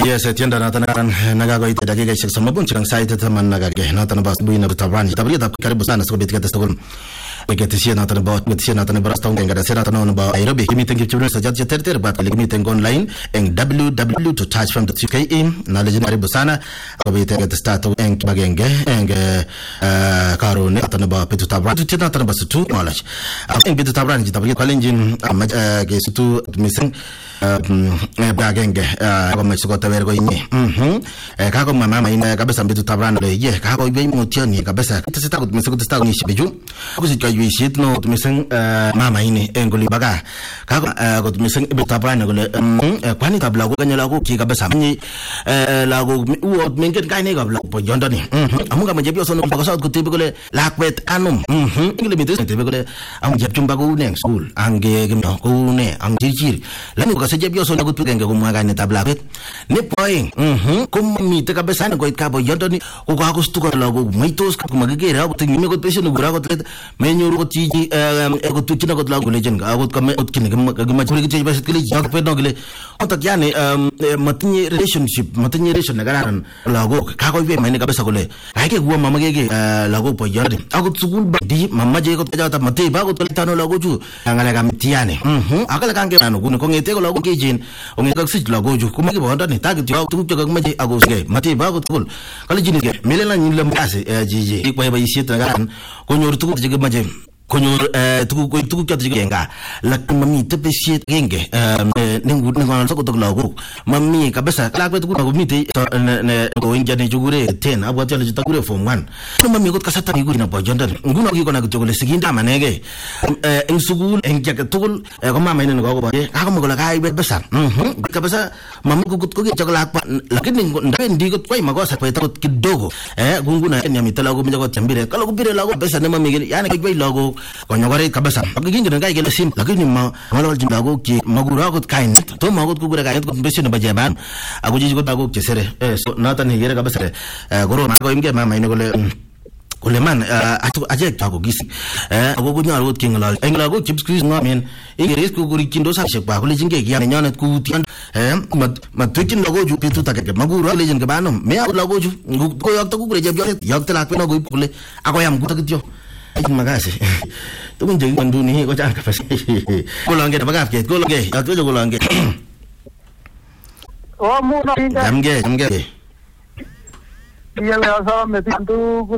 Yes, tienda na nagagoita dakika 30 chirang site taman nagage na tan bas buina butabani tabrida karibu sana so bitika testogol begetisia na tan ba betisia na tan barasta ngenga da sera tan ba Nairobi meeting chibun sa jat ter bat meeting online en www.touchfm.uk na legendary busana ko bitika testa to en bagenge en karone tan ba petutabran tienda tan bas tu knowledge en petutabran tabrida kalenjin ge sutu missing bagenge ko mesiko tawer ko imi kako mama ina kabisa mbitu tabrana le ye kako ibe motioni kabisa tsita ko mesiko tsita ni shibeju ko si kayu shit no tumisen mama ini engoli baga kako ko tumisen ibe tabrana ko le kwani tabla ko kanyala ko ki kabisa ni la ko u mengen kai ne kabla po yondani amunga majebi osono ko sa ko tibe ko le lakwet anum ingile mitu tibe ko le am jepchumba ko ne school ange gimno ko ne ang jirjir lani ko sa jebi osono ko tugenge ko mwaga ne tabla ne poing kummi te kabisa ko ikabo yondoni ko ko stuko lago maitos ko magigera ko tingi ko pese no gura ko menyo ko tiji ko tuchina ko lago legend ko kam otkin gama churi ke bas kili jak pe no gele otak yani matni relationship nagaran lago ka ko be mane kabisa ko le ai ke gua mama ge lago po yorde ako sukul di mama je ko jata mate ba ko tano lago ju ngala kam tiane akala kan ke no ko ngete ko lago ke jin o ngeka sit lago ju kuma ke bonda ni tag tiwa tu ko maje ako ge mate ba ko tul kala jini ge melela ni lam ase jiji ikwa ba yisi tagan ko nyor tu je maje konyor tuku kyat jigenga lak mami tepe shit genge ningu ningu so ko to lago mami kabisa lak betu ko miti ne ko injane jugure 10 abwa tele jitagure form 1 no mami ko kasata ni gurina bo jondan nguno gi ko na ko le siginda manege en sugul en jak tukul ko mama inen ko ba ka ko la kai bet besar kabisa mami ko gi lak pa lakini ndi ko koy mago sa ko kidogo gunguna en yami talago mi ko tambire kala ko bire lago besa ne mami yani ko lago konyogore kabisa pakingi ngai gele sim lakini malo jindago ki magura ko kain to magot ko gura kain ko besi no bajaban aguji ko dago kesere so nata ni yere kabisa goro na ko imge mama ine kole man atu aje tago gisi agogo nyaro kingla engla go chips quiz no men ingere ko guri kindo sa shekba kole jinge ya nyana ku tian matukin logo ju pitu take magura le jinge banom me logo ju ko yak to gure je yak tela ko no go kole ako yam gutak tyo magasi tu pun jadi bantu ni kau jangan kapasi kau langge apa kau kau langge atau kau langge oh muna jamge iya lah sama mesti tu